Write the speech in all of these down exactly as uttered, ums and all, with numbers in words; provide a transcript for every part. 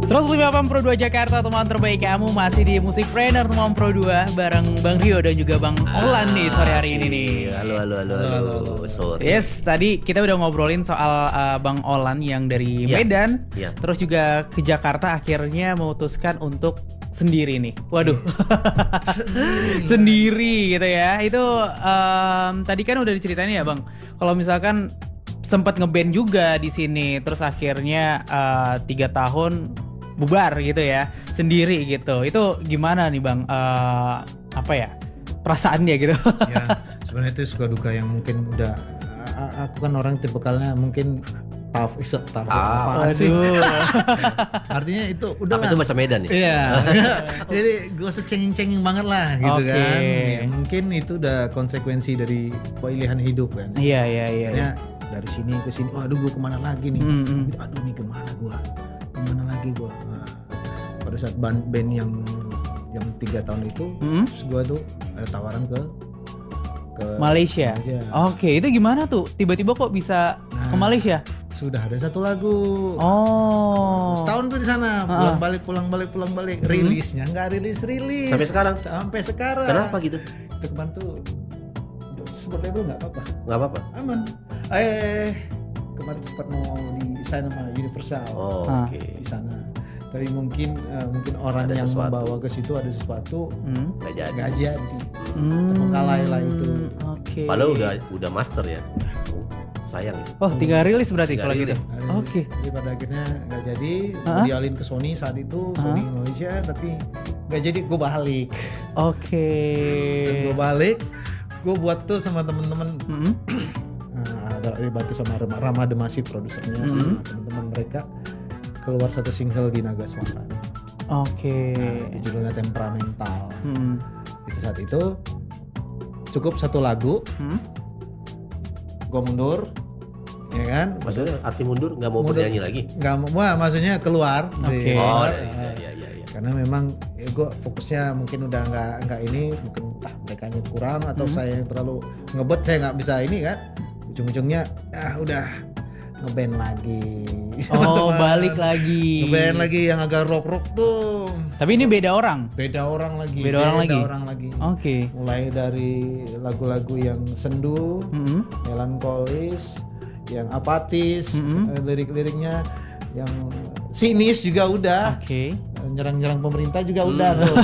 seratus lima puluh delapan Pro dua Jakarta, teman terbaik kamu masih di Musikpreneur teman Pro dua bareng Bang Rio dan juga Bang Olan nih sore hari ini nih. Halo halo halo halo. halo, halo. Sorry. Yes, tadi kita udah ngobrolin soal uh, Bang Olan yang dari ya. Medan, ya. terus juga ke Jakarta akhirnya memutuskan untuk sendiri nih. Waduh. sendiri. sendiri gitu ya. Itu um, tadi kan udah diceritain ya, Bang. Kalau misalkan sempat ngeband juga di sini, terus akhirnya uh, tiga tahun bubar gitu ya, sendiri gitu. Itu gimana nih Bang? Uh, apa ya perasaannya gitu? Ya sebenarnya itu suka duka yang mungkin udah. Aku kan orang tipikalnya mungkin tough, isok tough. Ah, apaan sih? Artinya itu udah. Apa itu bahasa Medan ya? Iya. Jadi gue secenging-cenging banget lah gitu okay. kan. Ya, mungkin itu udah konsekuensi dari pilihan hidup kan. Iya iya iya. Akhirnya dari sini ke sini, oh aduh gue kemana lagi nih? Mm-hmm. Aduh nih kemana gue? Kemana lagi gue? Nah, pada saat band, band yang yang tiga tahun itu, mm-hmm. terus gue tuh ada tawaran ke ke Malaysia. Malaysia. Oke, itu gimana tuh? Tiba-tiba kok bisa nah, ke Malaysia? Sudah ada satu lagu. Oh. Setahun tuh di sana, pulang uh-huh. balik, pulang balik, pulang balik. Mm-hmm. Rilisnya nggak rilis-rilis. Sampai sekarang? Sampai sekarang. Kenapa gitu? Itu kemarin tuh sebut label nggak apa-apa. Nggak apa-apa. Aman. Eh kemarin sempat mau di sign sama Universal. Oh, oke. Okay. Di sana. Tapi mungkin uh, mungkin orang ada yang sesuatu. Membawa ke situ ada sesuatu hmm. nggak jadi. Nggak jadi. Hmm. Terbengkalai lah itu. Oke. Okay. Padahal udah udah master ya. Oh, sayang. Oh, tinggal rilis berarti kalau gitu. Oke. Okay. Jadi pada akhirnya nggak jadi. Uh-huh. Dialin ke Sony saat itu, uh-huh. Sony Indonesia, tapi nggak jadi. Gue balik. Oke. Okay. Gue balik. Gue buat tuh sama temen-temen. Mm-hmm. Ada dibantu sama Rama Demasi produsernya, mm-hmm. sama teman-teman mereka keluar satu single di Naga Suara. Oke. Okay. Nah, itu judulnya Temperamental. Mm-hmm. Itu saat itu cukup satu lagu. Mm-hmm. Gue mundur, ya kan? Maksudnya arti mundur nggak mau mundur, bernyanyi lagi? Nggak mau, wah maksudnya keluar. Oke. Okay. Oh iya iya iya. iya. Karena memang ya gue fokusnya mungkin udah nggak nggak ini, mungkin ah mereka kurang atau mm-hmm. saya yang terlalu ngebet, saya nggak bisa ini kan. Ujung-ujungnya ah udah ngeband lagi. Oh balik lagi. Ngeband lagi yang agak rock-rock tuh. Tapi ini beda orang? Beda orang lagi. Beda, beda orang lagi? Beda orang lagi. Oke. Okay. Mulai dari lagu-lagu yang sendu, mm-hmm. melankolis, yang apatis, mm-hmm. lirik-liriknya yang sinis juga udah. Oke. Okay. Nyerang-nyerang pemerintah juga hmm. udah tuh.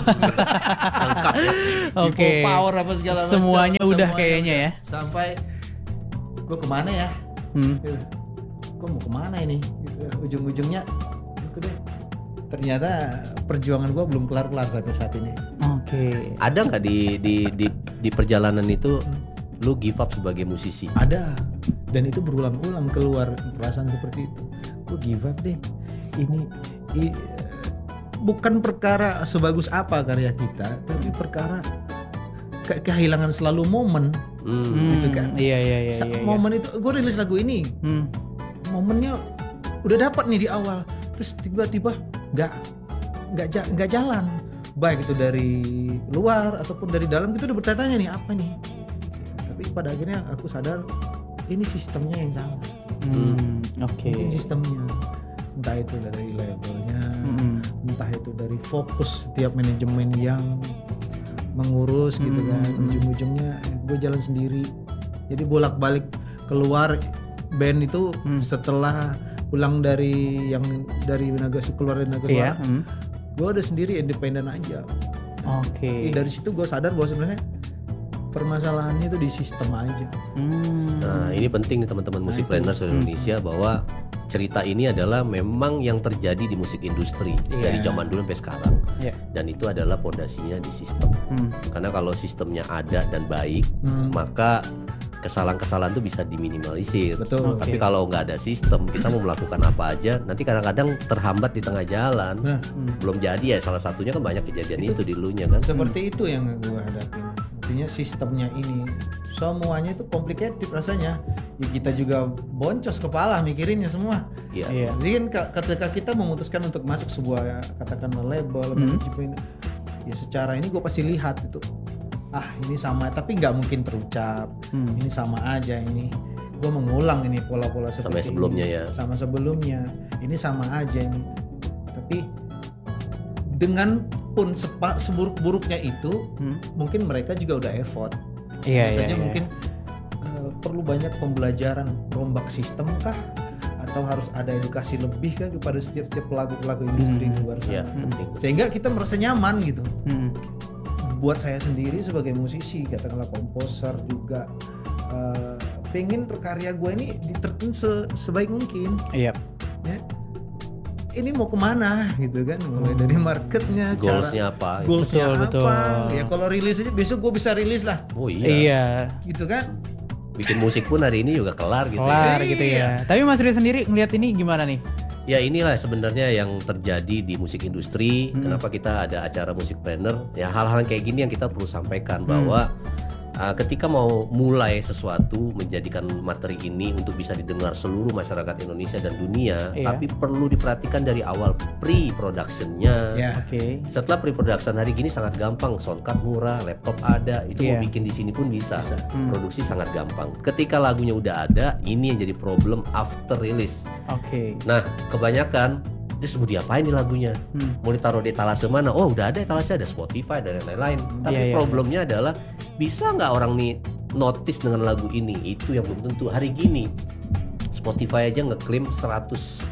Oke. Okay. Power apa segala macam. Semuanya udah kayaknya ya. Sampai gue kemana ya? Hmm. Gue mau kemana ini? Gitu. Ujung-ujungnya, deh. Ternyata perjuangan gue belum kelar-kelar sampai saat ini. Oke. Okay. Ada nggak di, di di di perjalanan itu hmm. lu give up sebagai musisi? Ada. Dan itu berulang-ulang keluar perasaan seperti itu. Gue give up deh. Ini, ini bukan perkara sebagus apa karya kita, tapi perkara ke- kehilangan selalu momen. Hmm, gitu kan. Iya iya iya. Sa- iya momen iya. itu gue rilis lagu ini. Hmm. Momennya udah dapat nih di awal. Terus tiba-tiba enggak enggak enggak jalan. Baik itu dari luar ataupun dari dalam, itu udah bertanya nih apa nih. Tapi pada akhirnya aku sadar ini sistemnya yang salah. Hmm, oke. Okay. Mungkin sistemnya. Entah itu dari labelnya, hmm. entah itu dari fokus setiap manajemen yang mengurus gitu hmm. kan. Ujung-ujungnya eh, gue jalan sendiri. Jadi bolak-balik keluar band itu hmm. setelah pulang dari yang dari Naga keluar dari Naga Suara. Iya. Hmm. Gue udah sendiri independen aja. Oke. Okay. Dari situ gue sadar bahwa sebenarnya permasalahannya itu di sistem aja. Hmm. Nah, ini penting nih teman-teman Musikpreneur seluruh Indonesia hmm. bahwa cerita ini adalah memang yang terjadi di musik industri yeah. dari zaman dulu sampai sekarang. Yeah. Dan itu adalah pondasinya di sistem. Hmm. Karena kalau sistemnya ada dan baik, hmm. maka kesalahan-kesalahan itu bisa diminimalisir. Betul. Tapi okay. kalau nggak ada sistem, kita mau melakukan apa aja, nanti kadang-kadang terhambat di tengah jalan. Nah. Hmm. Belum jadi ya, salah satunya kan banyak kejadian itu, itu di lunya kan. Seperti hmm. itu yang gue hadapin. Artinya sistemnya ini semuanya itu complicated rasanya. Ya kita juga boncos kepala mikirinnya semua. Iya. Yeah. Jadi kan ketika kita memutuskan untuk masuk sebuah katakanlah label, hmm. manajemen, ya secara ini gue pasti lihat itu. Ah ini sama, tapi nggak mungkin terucap. Hmm. Ini sama aja ini. Gue mengulang ini pola-pola seperti sama sebelumnya ini. ya. Sama sebelumnya. Ini sama aja ini. tapi dengan pun sepa, seburuk-buruknya itu hmm. mungkin mereka juga udah effort. Iya, Biasanya iya, mungkin iya. Uh, perlu banyak pembelajaran rombak sistem kah, atau harus ada edukasi lebih kah kepada setiap-setiap pelaku-pelaku industri hmm. di luar sana. Ya, penting. Sehingga kita merasa nyaman gitu. Hmm. Buat saya sendiri sebagai musisi, katakanlah komposer juga, uh, pengen karya gue ini diterapkan se- sebaik mungkin. Iya. Ya. Ini mau kemana gitu kan, mulai dari marketnya, goalsnya apa, goalsnya betul, apa, betul. ya kalau rilis aja besok gue bisa rilis lah. Oh iya. Iya. Gitu kan. Bikin musik pun hari ini juga kelar gitu. Kelar ya. gitu ya. Tapi Mas Rio sendiri ngeliat ini gimana nih? Ya inilah sebenarnya yang terjadi di musik industri. Hmm. Kenapa kita ada acara Musikpreneur? Ya hal-hal kayak gini yang kita perlu sampaikan bahwa Uh, ketika mau mulai sesuatu menjadikan materi ini untuk bisa didengar seluruh masyarakat Indonesia dan dunia, yeah. tapi perlu diperhatikan dari awal pre-productionnya. Yeah. Oke. Okay. Setelah pre-production hari gini sangat gampang, soundcard murah, laptop ada, itu Yeah. mau bikin di sini pun bisa. Bisa. Hmm. Produksi sangat gampang. Ketika lagunya udah ada, ini yang jadi problem after release. Oke. Okay. Nah, kebanyakan terus mau diapain nih lagunya? Hmm. Mau ditaruh di etalase mana? Oh udah ada etalase, ada Spotify dan lain-lain. Tapi yeah, yeah, problemnya yeah. adalah bisa nggak orang nih notice dengan lagu ini? Itu yang belum tentu. Hari gini Spotify aja ngeklaim seratus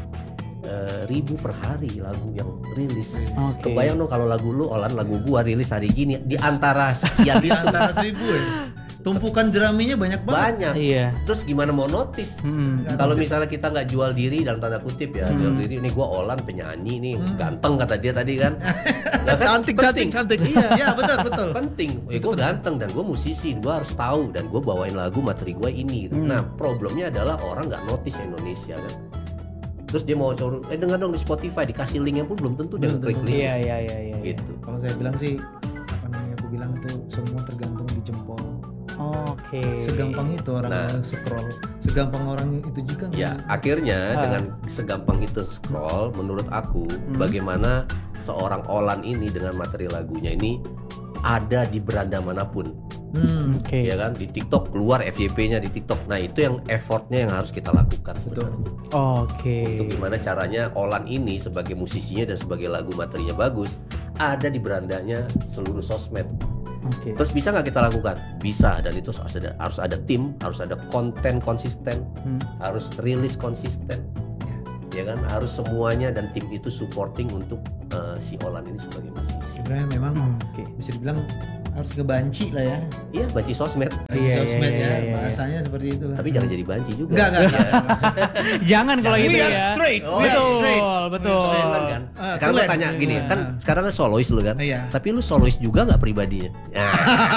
uh, ribu per hari lagu yang rilis. Okay. Kebayang dong kalau lagu lu, Olan lagu gua rilis hari gini di antara sekian di antara seribu ya. Tumpukan jeraminya banyak banget. Banyak. Iya. Terus gimana mau notice? Hmm. Kalau misalnya kita nggak jual diri dalam tanda kutip ya, Hmm. jual diri ini gue Olan penyanyi nih, Hmm. ganteng kata dia tadi kan. Nah, kan Cantik, penting. cantik, cantik. Iya, Iya betul, betul. penting. Eh, gue ganteng dan gue musisi, gue harus tahu dan gue bawain lagu materi gue ini. Gitu. Hmm. Nah problemnya adalah orang nggak notice Indonesia kan. Terus dia mau curu, eh dengar dong di Spotify, dikasih linknya pun belum tentu dia Belum klik tentu. link. Iya, iya, iya, iya. Gitu. Kalau saya bilang sih, apa namanya, aku bilang itu semua tergantung di jempol. Oke. Okay. Segampang itu orang Nah. yang scroll, segampang orang itu juga. Ya akhirnya Ah. dengan segampang itu scroll, menurut aku Hmm. bagaimana seorang Olan ini dengan materi lagunya ini ada di beranda manapun, Hmm. Oke. ya kan, di TikTok keluar F Y P-nya di TikTok. Nah itu yang effortnya yang harus kita lakukan sebenarnya. Oke. Untuk gimana caranya Olan ini sebagai musisinya dan sebagai lagu materinya bagus ada di berandanya seluruh sosmed. Oke. Terus bisa nggak kita lakukan? Bisa, dan itu harus ada harus ada tim, harus ada konten konsisten, Hmm. harus rilis konsisten, ya kan, harus semuanya dan tim itu supporting untuk uh, si Olan ini sebagai musisi. Sebenarnya memang Hmm, Oke. bisa dibilang harus kebanci lah ya. Iya, banci sosmed, Banci Iya, sosmed iya, ya, iya, iya. bahasanya seperti itu lah. tapi jangan jadi banci juga. Enggak, enggak, enggak. Jangan kalau We itu are ya. straight. Oh, We are betul, straight. betul. Silent kan? Ah, Sekarang gue tulen. tanya gini, Iya. kan sekarang kan solois lu kan, Iya. tapi lu solois juga nggak pribadinya? Nah.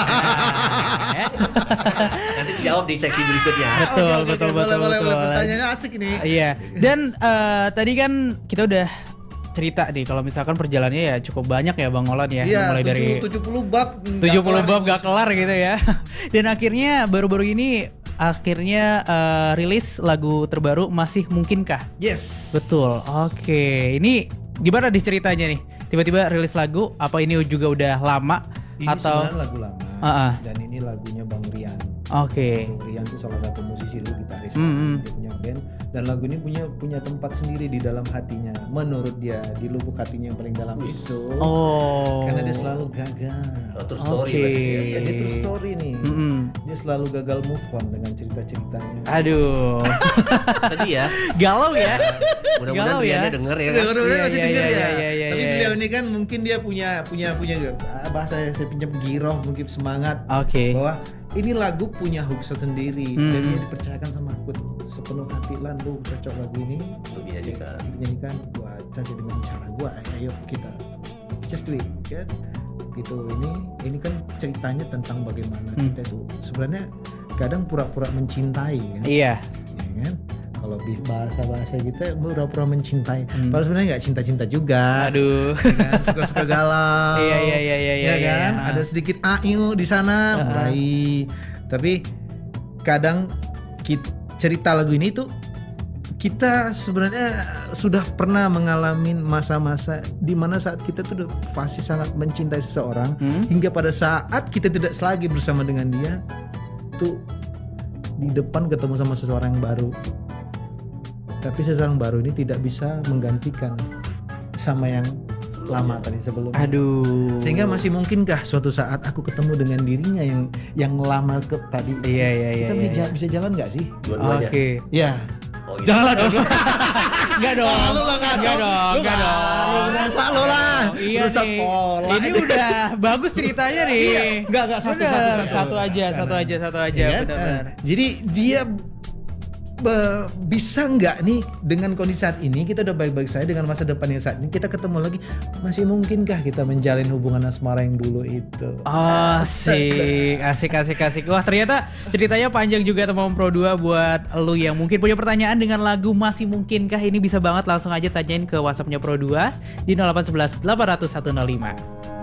Nanti dijawab di seksi berikutnya. Betul, Oke, oke, betul, oke, boleh, betul, boleh, betul. boleh. Pertanyaannya asik ini. Iya. Dan eh, tadi kan kita udah cerita nih kalau misalkan perjalanannya ya cukup banyak ya Bang Olan ya. Iya, Mulai dari tujuh puluh bab. nggak tujuh puluh kelar. bab gak kelar gitu ya. Dan akhirnya baru-baru ini akhirnya eh, rilis lagu terbaru Masih Mungkinkah? Yes. Betul. Oke. Ini gimana di ceritanya nih? Tiba-tiba rilis lagu, apa ini juga udah lama Ini atau sebenarnya lagu lama. Uh-uh. Dan ini lagunya Bang Rian. Oke. Bang Rian itu salah satu musisi dulu, gitaris. Mm-hmm. Dia punya band dan lagu ini punya punya tempat sendiri di dalam hatinya. Menurut dia, di lubuk hatinya yang paling dalam itu. Oh. Karena dia selalu gagal. Oh, true story Oke. berarti ya. Iya, dia true story nih. Mm-mm. Dia selalu gagal move on dengan cerita-ceritanya. Aduh. Tadi ya, Galau ya. mudah-mudahan Galau ya. Riannya denger ya Ya, kan. mudah-mudahan Iya, masih iya, denger iya, ya. iya, iya, Tapi iya. beliau ini kan mungkin dia punya punya punya bahasa saya pinjam giroh, mungkin semangat Oke. bahwa ini lagu punya hook sendiri Hmm. dan dia dipercayakan sama aku tuh sepenuh hati, Lan lu cocok lagu ini Untuk dinyanyikan. dinyanyikan gua saja dengan cara gua, ayo kita just do it kan gitu. Ini ini kan ceritanya tentang bagaimana Hmm. kita tuh sebenarnya kadang pura-pura mencintai kan, Iya. ya kan, kalau bahasa-bahasa kita pura-pura mencintai Hmm. padahal sebenarnya nggak cinta-cinta juga. Aduh. Ya kan? Suka-suka galau. Iya, iya, iya, iya, Ya iya, kan? iya. Ada sedikit ayu di sana, Uh-uh. mulai. Tapi kadang kita, cerita lagu ini tuh kita sebenarnya sudah pernah mengalami masa-masa di mana saat kita tuh udah pasti sangat mencintai seseorang, Hmm? hingga pada saat kita tidak lagi bersama dengan dia tuh di depan ketemu sama seseorang yang baru. Tapi seseorang baru ini tidak bisa menggantikan sama yang lama tadi sebelumnya. Aduh. Sehingga masih mungkinkah suatu saat aku ketemu dengan dirinya yang yang lama ke tadi? Iya iya iya. Kita iya, bisa, iya. bisa jalan nggak sih? Dua-duanya. Oke. Okay. Ya. Oh, gitu. Janganlah dong. Enggak dong. Lu lah kacau. Enggak dong. Lu Enggak kan. dong. Lu rusak lu lah. Iya Rusak nih. pola. Ini udah bagus ceritanya nih. Iya. Enggak enggak satu, Bener. satu, satu. Satu aja, satu aja, satu aja. Ya kan? Benar-benar. Jadi dia be- bisa nggak nih dengan kondisi saat ini kita udah baik-baik saja dengan masa depan yang saat ini kita ketemu lagi, masih mungkinkah kita menjalin hubungan asmara yang dulu itu? Asik, asik, asik, asik. Wah ternyata ceritanya panjang juga teman Pro dua. Buat lu yang mungkin punya pertanyaan dengan lagu Masih Mungkinkah, ini bisa banget langsung aja tanyain ke WhatsAppnya Pro dua di nol delapan satu satu delapan nol nol satu nol lima.